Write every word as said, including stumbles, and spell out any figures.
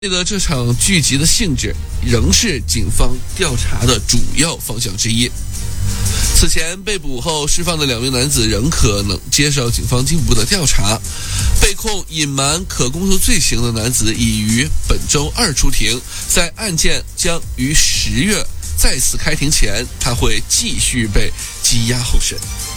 的这场聚集的性质仍是警方调查的主要方向之一。此前被捕后释放的两名男子仍可能接受警方进一步的调查。被控隐瞒可公诉罪行的男子已于本周二出庭，在案件将于十月再次开庭前，他会继续被羁押候审。